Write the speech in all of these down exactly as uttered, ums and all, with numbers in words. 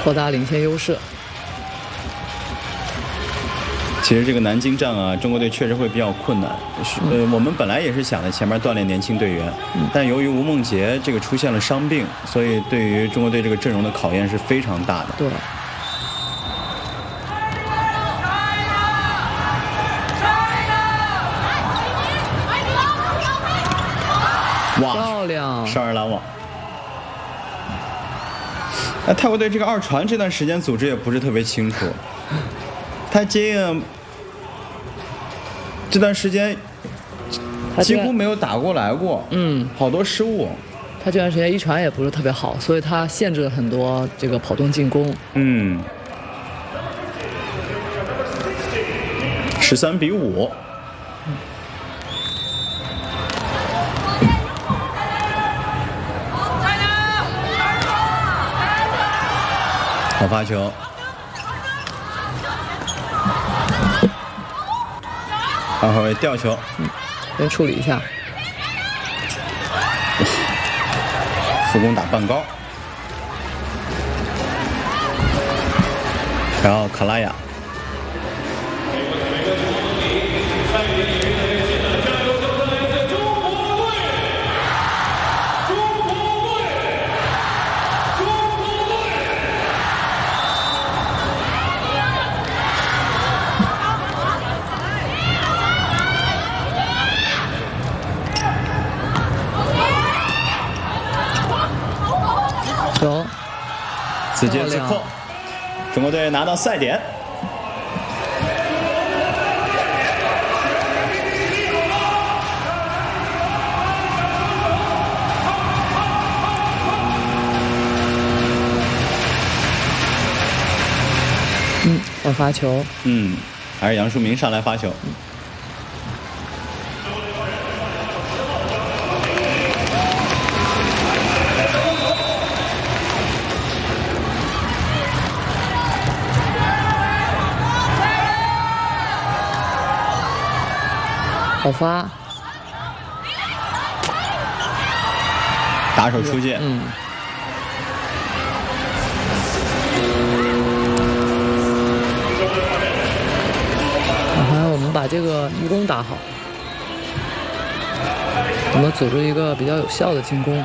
扩大领先优势。 其实这个南京站啊，中国队确实会比较困难。是呃，我们本来也是想在前面锻炼年轻队员， 嗯、 但由于吴梦洁这个出现了伤病，所以对于中国队这个阵容的考验是非常大的。 对。 哇， 漂亮！ 少儿拦网。那泰国队这个二传这段时间组织也不是特别清楚，他接应这段时间几乎没有打过来过， 嗯， 好多失误。 他这段时间一传也不是特别好，所以他限制了很多这个跑动进攻。 嗯，十三比五。好发球，二号位吊球， 嗯，先处理一下， 副攻打半高，然后卡拉亚， 球， 自接自扣，中国队拿到赛点。 嗯，我发球。 嗯，还是杨树明上来发球。嗯好发， 打手出界。 嗯。看我们把这个一攻打好，我们组织一个比较有效的进攻。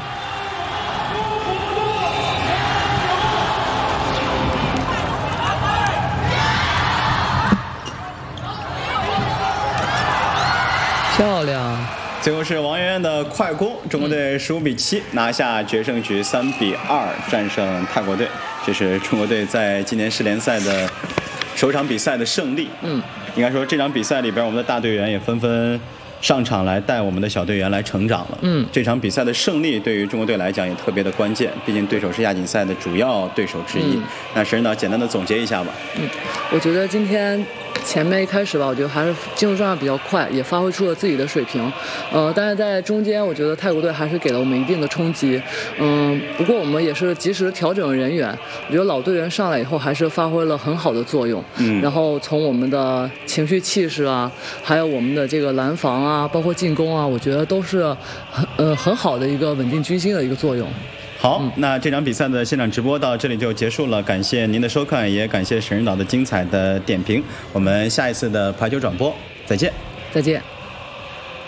漂亮！ 最后是王媛媛的快攻，中国队十五比七拿下决胜局，三比二战胜泰国队。这是中国队在今年世联赛的首场比赛的胜利。 嗯， 应该说这场比赛里边，我们的大队员也纷纷上场来带我们的小队员来成长了。 嗯， 这场比赛的胜利对于中国队来讲也特别的关键，毕竟对手是亚锦赛的主要对手之一。 嗯、 那沈指导简单的总结一下吧。 嗯，我觉得今天前面一开始吧，我觉得还是进入状态比较快，也发挥出了自己的水平。呃，但是在中间，我觉得泰国队还是给了我们一定的冲击。嗯，不过我们也是及时调整人员，我觉得老队员上来以后还是发挥了很好的作用。 嗯， 然后从我们的情绪气势啊，还有我们的这个拦防啊，包括进攻啊，我觉得都是很呃很好的一个稳定军心的一个作用。 好，嗯、那这场比赛的现场直播到这里就结束了，感谢您的收看，也感谢沈指导的精彩的点评。我们下一次的排球转播再见， 再见。